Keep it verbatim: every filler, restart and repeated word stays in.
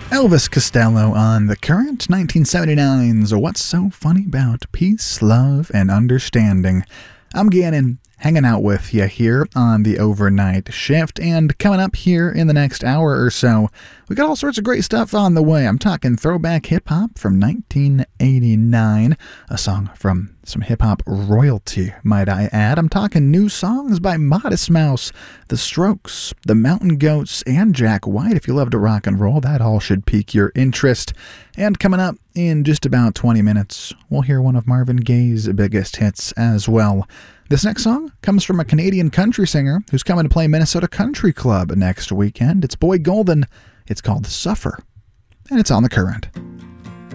Elvis Costello on The Current, nineteen seventy-nine's What's So Funny About Peace, Love, and Understanding. I'm Gannon, hanging out with you here on the overnight shift, and coming up here in the next hour or so, we got all sorts of great stuff on the way. I'm talking throwback hip-hop from nineteen eighty-nine, a song from some hip-hop royalty, might I add. I'm talking new songs by Modest Mouse, The Strokes, The Mountain Goats, and Jack White. If you love to rock and roll, that all should pique your interest. And coming up in just about twenty minutes, we'll hear one of Marvin Gaye's biggest hits as well. This next song comes from a Canadian country singer who's coming to play Minnesota Country Club next weekend. It's Boy Golden. It's called Suffer, and it's on The Current.